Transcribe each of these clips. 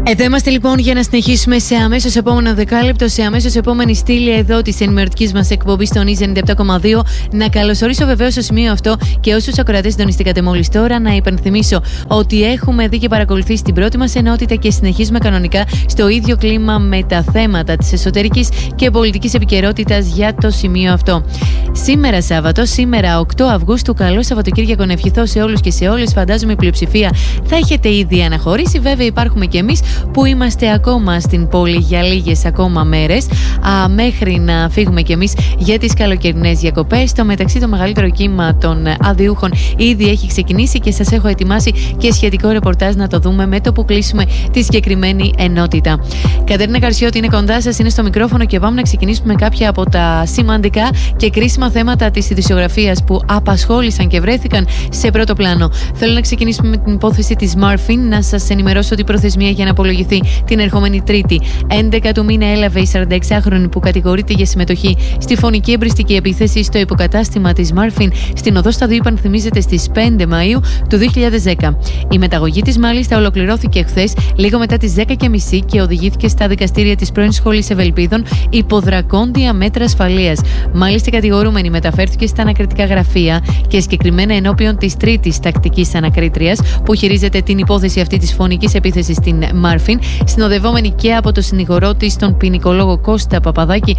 Εδώ είμαστε λοιπόν για να συνεχίσουμε σε αμέσως επόμενο δεκάλεπτο, σε αμέσως επόμενη στήλη εδώ της ενημερωτικής μας εκπομπής στον Easy 97,2. Να καλωσορίσω βεβαίως στο σημείο αυτό και όσους ακροατές συντονιστήκατε μόλις τώρα. Να υπενθυμίσω ότι έχουμε δει και παρακολουθήσει την πρώτη μας ενότητα και συνεχίζουμε κανονικά στο ίδιο κλίμα με τα θέματα της εσωτερικής και πολιτικής επικαιρότητας για το σημείο αυτό. Σήμερα Σάββατο, σήμερα 8 Αυγούστου, καλό Σαββατοκύριακο να ευχηθώ σε όλους και σε όλες. Φαντάζομαι η πλειοψηφία θα έχετε ήδη αναχωρήσει. Βέβαια, υπάρχουμε κι εμείς που είμαστε ακόμα στην πόλη για λίγες ακόμα μέρες μέχρι να φύγουμε κι εμείς για τις καλοκαιρινές διακοπές. Στο μεταξύ, το μεγαλύτερο κύμα των αδειούχων ήδη έχει ξεκινήσει και σας έχω ετοιμάσει και σχετικό ρεπορτάζ να το δούμε με το που κλείσουμε τη συγκεκριμένη ενότητα. Κατερίνα Καρσιώτη είναι κοντά σας, είναι στο μικρόφωνο και πάμε να ξεκινήσουμε με κάποια από τα σημαντικά και κρίσιμα θέματα της ειδησιογραφίας που απασχόλησαν και βρέθηκαν σε πρώτο πλάνο. Θέλω να ξεκινήσουμε με την υπόθεση της Μάρφιν. Να σας ενημερώσω ότι η προθεσμία για να απολογηθεί την ερχόμενη Τρίτη 11 του μήνα έλαβε η 46χρονη που κατηγορείται για συμμετοχή στη φωνική εμπριστική επίθεση στο υποκατάστημα της Μάρφιν στην οδό Σταδίου, υπενθυμίζεται, στις 5 Μαΐου του 2010. Η μεταγωγή της μάλιστα ολοκληρώθηκε χθες λίγο μετά τις 10:30 και οδηγήθηκε στα δικαστήρια της πρώην Σχολής Ευελπίδων υπό δρακόντια μέτρα ασφαλείας. Μάλιστα, η κατηγορούμενη μεταφέρθηκε στα ανακριτικά γραφεία και συγκεκριμένα ενώπιον της τρίτης τακτικής ανακρίτριας που χειρίζεται την υπόθεση αυτή της φωνικής επίθεσης στην Μάρφιν, συνοδευόμενη και από το συνηγορό της, τον ποινικολόγο Κώστα Παπαδάκη,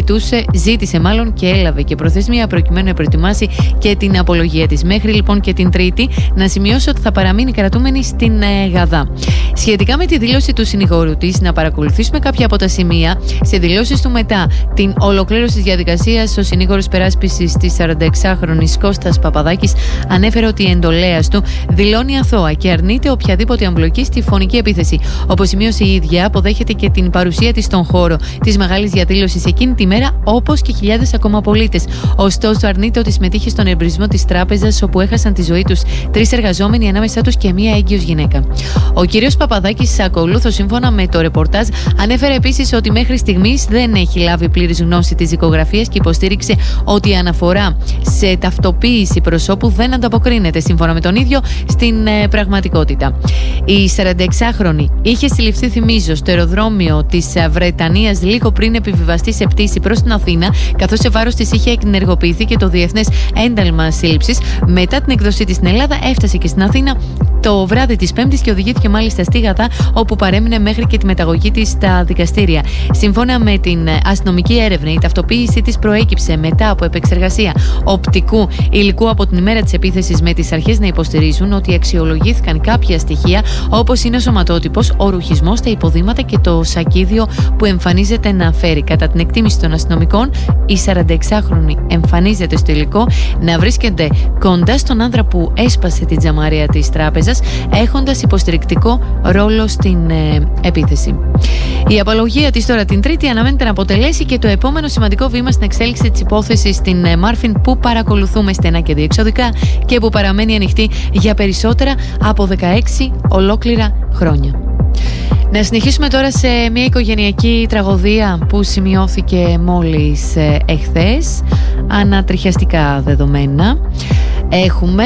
ζήτησε και έλαβε και προθεσμία προκειμένου να προετοιμάσει και την απολογία της. Μέχρι λοιπόν και την Τρίτη, να σημειώσω ότι θα παραμείνει κρατούμενη στην Γαδά. Σχετικά με τη δήλωση του συνηγόρου της, να παρακολουθήσουμε κάποια από τα σημεία. Σε δηλώσεις του μετά την ολοκλήρωση της διαδικασίας, ο συνήγορος περάσπισης της 46χρονης Κώστας Παπαδάκης ανέφερε ότι η εντολέας του δηλώνει αθώα και αρνείται οποιαδήποτε εμπλοκή στη φωνική επίθεση. Όπως σημείωσε η ίδια, αποδέχεται και την παρουσία της στον χώρο της μεγάλης διαδήλωσης εκείνη τη μέρα, όπως και χιλιάδες ακόμα πολίτες. Ωστόσο, αρνείται ότι συμμετείχε στον εμπρισμό της τράπεζας, όπου έχασαν τη ζωή τους 3 εργαζόμενοι, ανάμεσά τους και μία έγκυος γυναίκα. Ο κύριος Παπαδάκης, ακολούθως, σύμφωνα με το ρεπορτάζ, ανέφερε επίσης ότι μέχρι στιγμής δεν έχει λάβει πλήρης γνώση της δικογραφίας και υποστήριξε ότι η αναφορά σε ταυτοποίηση προσώπου δεν ανταποκρίνεται, σύμφωνα με τον ίδιο, στην πραγματικότητα. Η 46χρονη είχε συλληφθεί, θυμίζω, στο αεροδρόμιο της Βρετανίας λίγο πριν επιβιβαστεί σε πτήση προς την Αθήνα, καθώς σε βάρος της είχε ενεργοποιηθεί και το διεθνές ένταλμα σύλληψης. Μετά την εκδοσή της στην Ελλάδα, έφτασε και στην Αθήνα το βράδυ της Πέμπτης και οδηγήθηκε μάλιστα στη Γαδά, όπου παρέμεινε μέχρι και τη μεταγωγή της στα δικαστήρια. Σύμφωνα με την αστυνομική έρευνα, η ταυτοποίησή της προέκυψε μετά από επεξεργασία οπτικού υλικού από την ημέρα της επίθεσης, με τις αρχές να υποστηρίζουν ότι αξιολογήθηκαν κάποια στοιχεία, όπως είναι ο σωματότυπος, ο ρουχισμός, τα υποδήματα και το σακίδιο που εμφανίζεται να φέρει. Κατά την εκτίμηση των αστυνομικών, η 46χρονη εμφανίζεται στο υλικό να βρίσκεται κοντά στον άνδρα που έσπασε την τζαμαρία της τράπεζας, έχοντας υποστηρικτικό ρόλο στην επίθεση. Η απολογία της τώρα την Τρίτη αναμένεται να αποτελέσει και το επόμενο σημαντικό βήμα στην εξέλιξη της υπόθεσης στην Μάρφιν, που παρακολουθούμε στενά και διεξοδικά και που παραμένει ανοιχτή για περισσότερα από 16 ολόκληρα χρόνια. Να συνεχίσουμε τώρα σε μια οικογενειακή τραγωδία που σημειώθηκε μόλις εχθές. Ανατριχιαστικά δεδομένα έχουμε.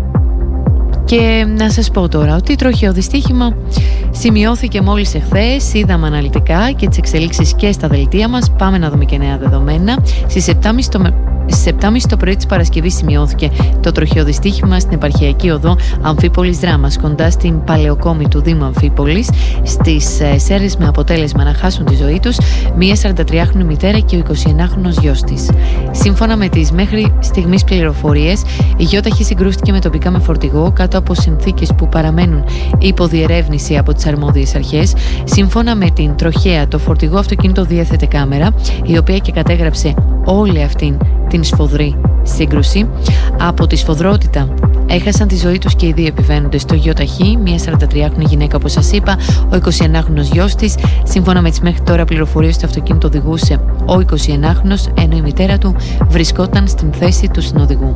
Και να σας πω τώρα ότι τροχαίο δυστύχημα σημειώθηκε μόλις εχθές. Είδαμε αναλυτικά και τις εξελίξεις και στα δελτία μας. Πάμε να δούμε και νέα δεδομένα. Στις 7.30 το πρωί της Παρασκευής σημειώθηκε το τροχαίο δυστύχημα στην επαρχιακή οδό Αμφίπολης Δράμας, κοντά στην Παλαιοκόμη του Δήμου Αμφίπολης, στις Σέρρες, με αποτέλεσμα να χάσουν τη ζωή τους μία 43χρονη μητέρα και ο 21χρονος γιος της. Σύμφωνα με τις μέχρι στιγμής πληροφορίες, η γιόταχη συγκρούστηκε με τοπικά με φορτηγό κάτω από συνθήκες που παραμένουν υπό διερεύνηση από τις αρμόδιες αρχές. Σύμφωνα με την τροχαία, το φορτηγό αυτοκίνητο διέθετε κάμερα, η οποία και κατέγραψε όλη αυτήν την σφοδρή σύγκρουση. Από τη σφοδρότητα έχασαν τη ζωή τους και οι δύο επιβαίνοντες στο γιοταχή, μια 43χρονη γυναίκα, όπως σας είπα, ο 21χρονος γιος της. Σύμφωνα με τις μέχρι τώρα πληροφορίες, το αυτοκίνητο οδηγούσε ο 21χρονος, ενώ η μητέρα του βρισκόταν στην θέση του συνοδηγού.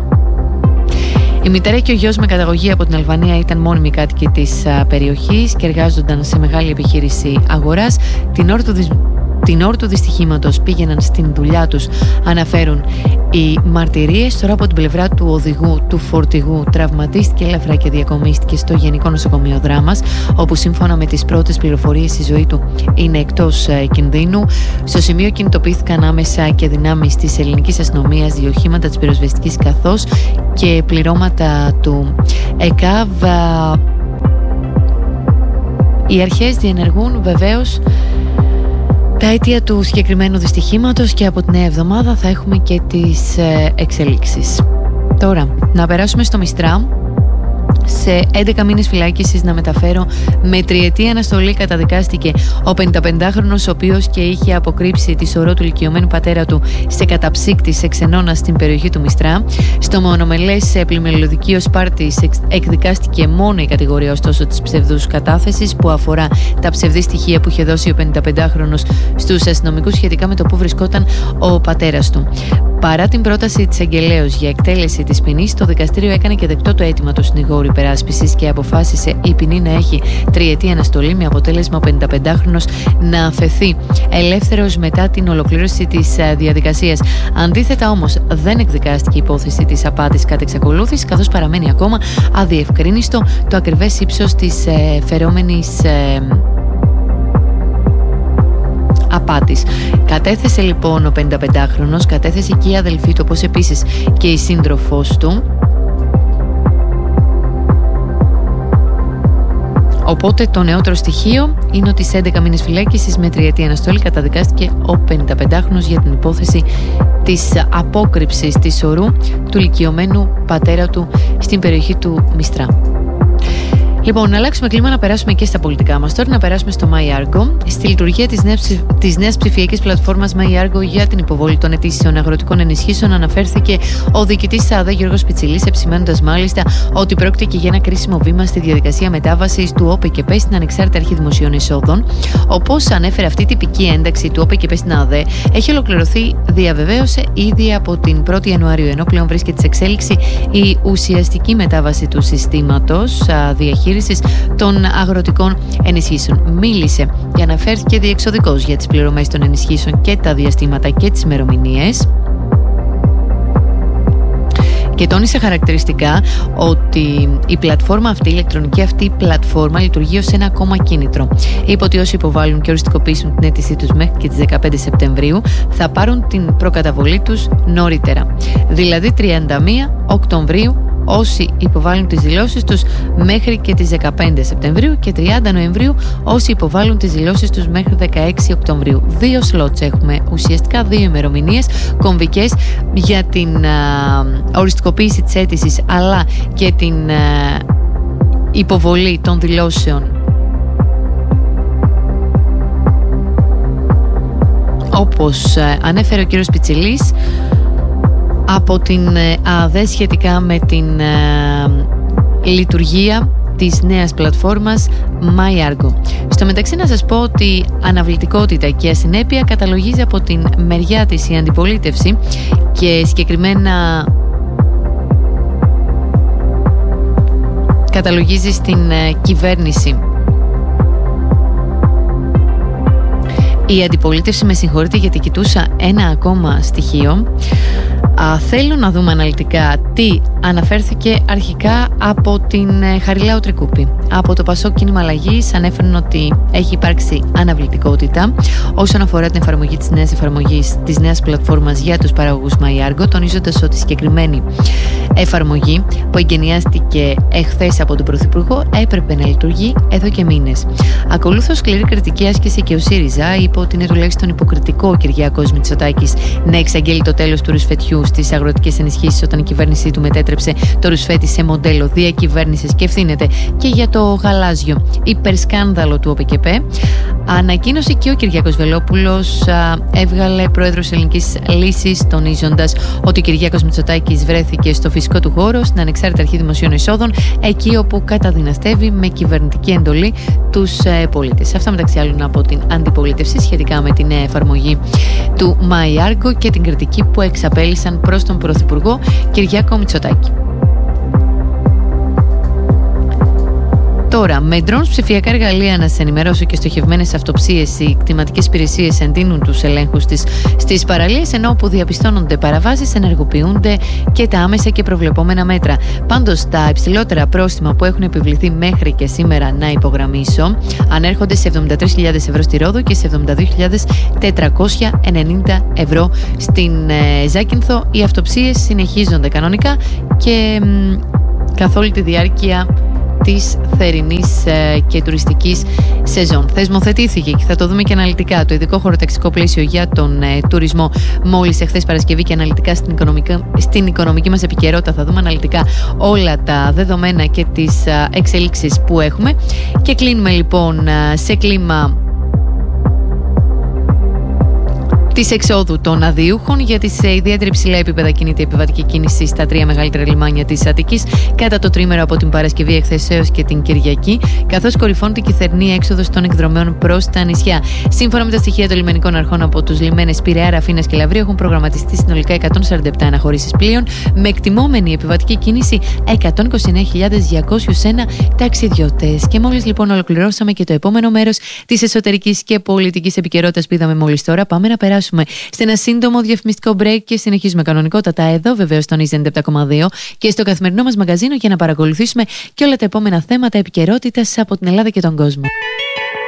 Η μητέρα και ο γιος, με καταγωγή από την Αλβανία, ήταν μόνιμοι κάτοικοι της περιοχής και εργάζονταν σε μεγάλη επιχείρηση αγοράς. Την ώρα του την ώρα του δυστυχήματος πήγαιναν στην δουλειά τους, αναφέρουν οι μαρτυρίες. Τώρα από την πλευρά του οδηγού του φορτηγού τραυματίστηκε ελαφρά και διακομίστηκε στο Γενικό Νοσοκομείο Δράμας, όπου σύμφωνα με τις πρώτες πληροφορίες η ζωή του είναι εκτός κινδύνου. Στο σημείο κινητοποιήθηκαν άμεσα και δυνάμεις της ελληνικής αστυνομίας, 2 οχήματα της πυροσβεστικής καθώς και πληρώματα του ΕΚΑΒ. Οι αρχές διενεργούν βεβαίως τα αίτια του συγκεκριμένου δυστυχήματος και από την νέα εβδομάδα θα έχουμε και τις εξελίξεις. Τώρα, να περάσουμε στο Μιστρά. Σε 11 μήνες φυλάκισης να μεταφέρω με 3ετή αναστολή καταδικάστηκε ο 55χρονος, ο οποίος και είχε αποκρύψει τη σωρό του ηλικιωμένου πατέρα του σε καταψύκτη σε ξενώνα στην περιοχή του Μιστρά. Στο μονομελές πλημελωδικείο Σπάρτης εκδικάστηκε μόνο η κατηγορία ωστόσο της ψευδούς κατάθεσης, που αφορά τα ψευδή στοιχεία που είχε δώσει ο 55χρονος στους αστυνομικούς σχετικά με το που βρισκόταν ο πατέρας του. Παρά την πρόταση της εγκελέως για εκτέλεση της ποινής, το δικαστήριο έκανε και δεκτό το αίτημα του συνηγόρου υπεράσπισης και αποφάσισε η ποινή να έχει 3ετή αναστολή, με αποτέλεσμα ο 55χρονος να αφαιθεί ελεύθερος μετά την ολοκλήρωση της διαδικασίας. Αντίθετα όμως δεν εκδικάστηκε η υπόθεση της απάτης κατ' εξακολούθηση, καθώς παραμένει ακόμα αδιευκρίνιστο το ακριβές ύψος της φερόμενης απάτης. Κατέθεσε λοιπόν ο 55χρονος, κατέθεσε και η αδελφή του, όπως επίσης και η σύντροφός του. Οπότε το νεότερο στοιχείο είναι ότι σε 11 μήνες φυλάκισης με 3ετή αναστολή καταδικάστηκε ο 55χρονος για την υπόθεση της απόκρυψης της σωρού του ηλικιωμένου πατέρα του στην περιοχή του Μιστρά. Λοιπόν, να αλλάξουμε κλίμα, να περάσουμε και στα πολιτικά μας. Τώρα να περάσουμε στο MyArgo. Στη λειτουργία της νέας ψηφιακής πλατφόρμας MyArgo για την υποβολή των αιτήσεων αγροτικών ενισχύσεων αναφέρθηκε ο διοικητής ΑΔΕ Γιώργος Πιτσιλής, επισημαίνοντας μάλιστα ότι πρόκειται και για ένα κρίσιμο βήμα στη διαδικασία μετάβασης του ΟΠΕΚΕΠ στην Ανεξάρτητη Αρχή Δημοσίων Εισόδων. Όπως ανέφερε, αυτή η τυπική ένταξη του ΟΠΕΚΕΠ στην ΑΔΕ έχει ολοκληρωθεί, διαβεβαίωσε, ήδη από την 1η Ιανουαρίου, ενώ πλέον βρίσκεται σε εξέλιξη η ουσιαστική μετάβαση του συστήματος διαχείρισης των αγροτικών ενισχύσεων. Μίλησε και αναφέρθηκε διεξοδικώς για τις πληρωμές των ενισχύσεων και τα διαστήματα και τις ημερομηνίες. Και τόνισε χαρακτηριστικά ότι η πλατφόρμα αυτή, η ηλεκτρονική αυτή πλατφόρμα λειτουργεί ως ένα ακόμα κίνητρο. Είπε ότι όσοι υποβάλλουν και οριστικοποιήσουν την αίτησή τους μέχρι και τις 15 Σεπτεμβρίου θα πάρουν την προκαταβολή τους νωρίτερα. Δηλαδή 31 Οκτωβρίου όσοι υποβάλλουν τις δηλώσεις τους μέχρι και τις 15 Σεπτεμβρίου και 30 Νοεμβρίου όσοι υποβάλλουν τις δηλώσεις τους μέχρι 16 Οκτωβρίου. 2 σλότς έχουμε, ουσιαστικά 2 ημερομηνίες κομβικές για την οριστικοποίηση της αίτησης αλλά και την υποβολή των δηλώσεων. Όπως ανέφερε ο κύριος Πιτσιλής από την ΑΔΕ σχετικά με την λειτουργία της νέας πλατφόρμας MyArgo. Στο μεταξύ να σας πω ότι αναβλητικότητα και ασυνέπεια καταλογίζει από την μεριά της η αντιπολίτευση και συγκεκριμένα καταλογίζει στην κυβέρνηση. Η αντιπολίτευση, με συγχωρείτε γιατί κοιτούσα ένα ακόμα στοιχείο. Θέλω να δούμε αναλυτικά τι αναφέρθηκε αρχικά από την Χαριλάου Τρικούπη. Από το Πασόκ Κίνημα Αλλαγής ανέφεραν ότι έχει υπάρξει αναβλητικότητα όσον αφορά την εφαρμογή της νέας πλατφόρμας για τους παραγωγούς MyArgo, τονίζοντας ότι η συγκεκριμένη εφαρμογή που εγκαινιάστηκε εχθές από τον Πρωθυπουργό έπρεπε να λειτουργεί εδώ και μήνες. Ακολούθως σκληρή κριτική άσκηση και ο ΣΥΡΙΖΑ είπε ότι είναι τουλάχιστον υποκριτικό ο Κυριάκος Μητσοτάκης να εξαγγέλει το τέλος του ρουσφετιού στις αγροτικές ενισχύσεις όταν η κυβέρνησή του μετέτρεψε το ρουσφέτη σε μοντέλο διακυβέρνησης και ευθύνεται και για το γαλάζιο υπερσκάνδαλο του ΟΠΕΚΕΠ. Ανακοίνωσε και ο Κυριάκος Βελόπουλος, έβγαλε πρόεδρος Ελληνικής Λύσης, τονίζοντας ότι ο Κυριάκος Μητσοτάκης βρέθηκε στο φυσικό του χώρο στην Ανεξάρτητη Αρχή Δημοσίων Εισόδων, εκεί όπου καταδυναστεύει με κυβερνητική εντολή τους πολίτες. Αυτά μεταξύ άλλων από την αντιπολίτευση σχετικά με την νέα εφαρμογή του MyArgo και την κριτική που εξαπέλυσαν προς τον Πρωθυπουργό Κυριάκο Μητσοτάκη. Τώρα, με drones, ψηφιακά εργαλεία, να σας ενημερώσω, και στοχευμένες αυτοψίες, οι κτηματικές υπηρεσίες εντείνουν τους ελέγχους στις παραλίες, ενώ όπου διαπιστώνονται παραβάσεις ενεργοποιούνται και τα άμεσα και προβλεπόμενα μέτρα. Πάντως, τα υψηλότερα πρόστιμα που έχουν επιβληθεί μέχρι και σήμερα, να υπογραμμίσω, ανέρχονται σε 73.000 ευρώ στη Ρόδο και σε 72.490 ευρώ στην Ζάκυνθο. Οι αυτοψίες συνεχίζονται κανονικά και καθ' όλη τη διάρκεια της θερινής και τουριστικής σεζόν. Θεσμοθετήθηκε, και θα το δούμε και αναλυτικά, το ειδικό χωροταξικό πλαίσιο για τον τουρισμό μόλις εχθές Παρασκευή, και αναλυτικά στην οικονομική μας επικαιρότητα θα δούμε αναλυτικά όλα τα δεδομένα και τις εξελίξεις που έχουμε. Και κλείνουμε λοιπόν σε κλίμα της εξόδου των αδειούχων, γιατί σε ιδιαίτερα υψηλά επίπεδα κινείται η επιβατική κίνηση στα τρία μεγαλύτερα λιμάνια της Αττικής κατά το τρίμερο από την Παρασκευή εχθές έως και την Κυριακή, καθώς κορυφώνεται και η θερινή έξοδος των εκδρομέων προς τα νησιά. Σύμφωνα με τα στοιχεία των λιμενικών αρχών από τους λιμένες Πειραιά, Ραφίνας και Λαβρίου, έχουν προγραμματιστεί συνολικά 147 αναχωρήσεις πλοίων, με εκτιμόμενη επιβατική κίνηση 129.201 ταξιδιώτες. Και μόλις λοιπόν ολοκληρώσαμε και το επόμενο μέρος της εσωτερικής και πολιτικής επικαιρότητας που είδαμε μόλις τώρα, πάμε να περάσουμε σε ένα σύντομο διαφημιστικό break και συνεχίζουμε κανονικότατα εδώ, βεβαίως στον Easy 97,2 και στο καθημερινό μας μαγκαζίνο, για να παρακολουθήσουμε και όλα τα επόμενα θέματα επικαιρότητας από την Ελλάδα και τον κόσμο.